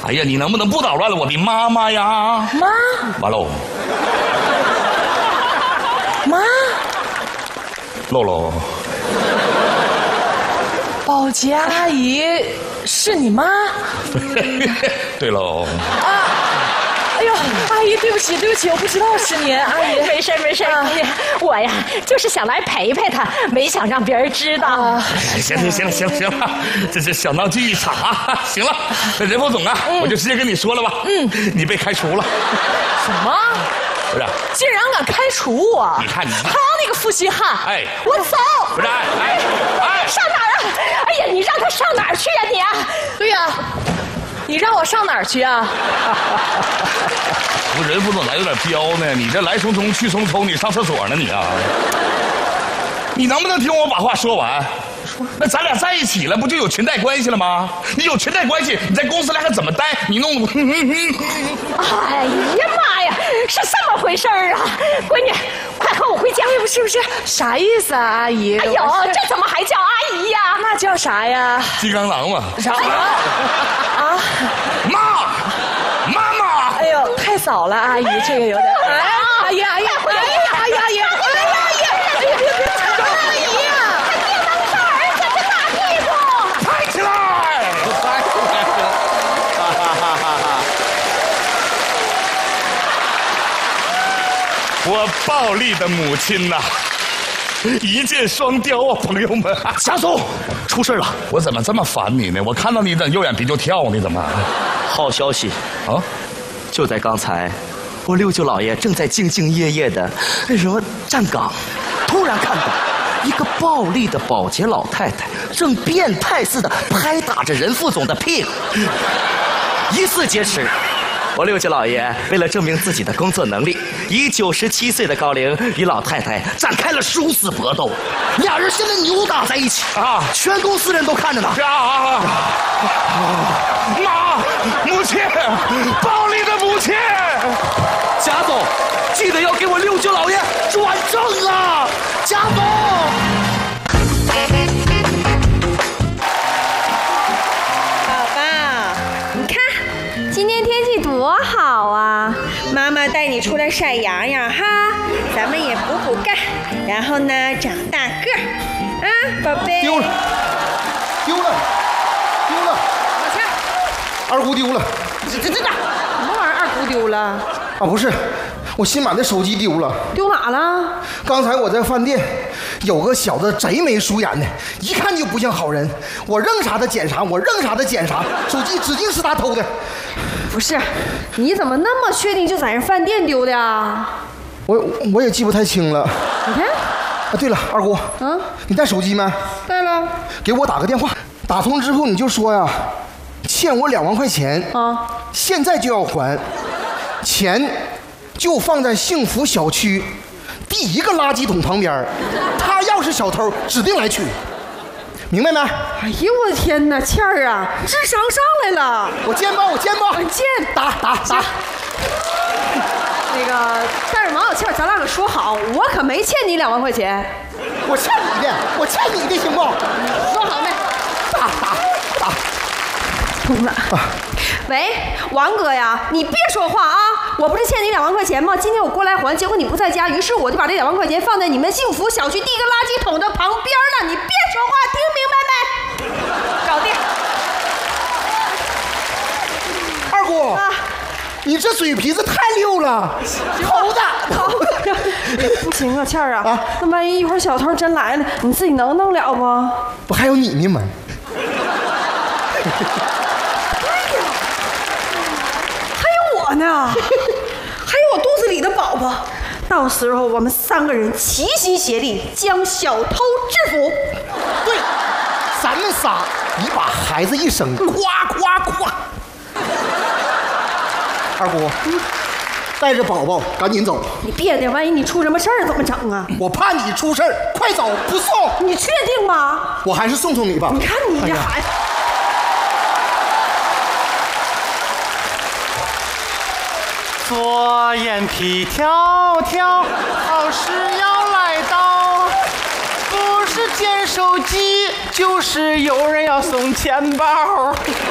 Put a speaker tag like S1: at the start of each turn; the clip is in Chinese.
S1: 哎呀，你能不能不捣乱了我的妈妈呀？
S2: 妈，
S1: 完喽，
S2: 妈，
S1: 露露，
S2: 保洁阿姨是你妈？
S1: 对喽。
S2: 哎呦，阿姨，对不起，对不起，我不知道是您，阿姨。
S3: 没事没事，我呀就是想来陪陪他，没想让别人知道。
S1: 行了，这小闹剧一场啊！行了，那任副总啊，我就直接跟你说了吧。你被开除了。
S2: 什么？
S1: 不是？
S2: 竟然敢开除我！
S1: 你看你，
S2: 好你个负心汉！
S1: 哎，
S2: 我走。
S1: 不是，哎，
S3: 上哪儿啊？哎呀，你让他上哪儿去呀你啊？
S2: 对呀，你让我上哪儿去啊？
S1: 不，任副总咱有点彪呢，你这来匆匆去匆匆，你上厕所呢你啊？你能不能听我把话说完？那咱俩在一起了，不就有裙带关系了吗？你有裙带关系，你在公司里还怎么待？你弄……
S3: 哎呀妈呀，是这么回事儿啊！闺女，快和我回家，
S2: 是不是？啥意思啊，阿姨？
S3: 哎呦，这怎么还叫阿姨呀？
S2: 那叫啥呀？
S1: 金刚狼嘛。
S2: 啥？啊？
S1: 妈妈！
S2: 哎呦，太早了，阿姨，这个有点……阿姨，阿姨，阿姨，
S1: 我暴力的母亲呐，一箭双雕啊，朋友们！
S4: 霞总，出事了！
S1: 我怎么这么烦你呢？我看到你怎右眼皮就跳呢？怎么？
S4: 好消息
S1: 啊！
S4: 就在刚才，我六舅老爷正在兢兢业业的什么站岗，突然看到一个暴力的保洁老太太正变态似的拍打着任副总的屁股，疑似劫持。我六舅老爷为了证明自己的工作能力，以97岁的高龄与老太太展开了殊死搏斗，俩人现在扭打在一起啊！全公司人都看着呢。
S1: 母亲，暴力的母亲！
S4: 贾总，记得要给我六舅老爷转正啊！贾总。
S5: 多好啊！妈妈带你出来晒阳阳哈，咱们也补补钙，然后呢长大个儿啊，宝贝。
S6: 丢了！
S5: 往前。
S6: 二姑丢了。
S5: 这什么玩意儿？二姑丢了？啊，
S6: 不是，我新买的手机丢了。
S5: 丢哪了？
S6: 刚才我在饭店，有个小子贼眉鼠眼的，一看就不像好人。我扔啥他捡啥，手机指定是他偷的。
S5: 不是，你怎么那么确定就在人饭店丢的呀？
S6: 我也记不太清了。
S5: 你看。
S6: 对了，二姑，你带手机没？
S5: 带了。
S6: 给我打个电话，打通之后你就说呀，欠我2万块钱啊，现在就要还，钱就放在幸福小区第1个垃圾桶旁边，他要是小偷，指定来取。明白没？
S5: 哎呦我的天哪，倩儿啊，智商上来了！
S6: 我见吧，
S5: 见
S6: 打。
S5: 那个，但是王小倩，咱俩可说好，我可没欠你2万块钱。
S6: 我欠你的，行不？
S5: 说好没？
S6: 打。
S5: 通了。喂，王哥呀，你别说话啊！我不是欠你2万块钱吗？今天我过来还，结果你不在家，于是我就把这2万块钱放在你们幸福小区第1个垃圾桶的旁边呢。你别说话，听明白没？搞定。
S6: 二姑，你这嘴皮子太溜了，偷的。
S5: 不行啊，倩儿啊，那万一一会儿小偷真来了，你自己能弄了不？
S6: 不还有你呢吗？
S5: 呢，还有我肚子里的宝宝，到时候我们3个人齐心协力将小偷制服。
S6: 对，咱们仨你把孩子一生，夸。二姑，带着宝宝赶紧走。
S5: 你别的，万一你出什么事儿怎么整啊？
S6: 我怕你出事儿，快走，不送。
S5: 你确定吗？
S6: 我还是送你吧。
S5: 你看你这孩子。
S7: 左眼皮跳跳，好事要来到，不是捡手机，就是有人要送钱包。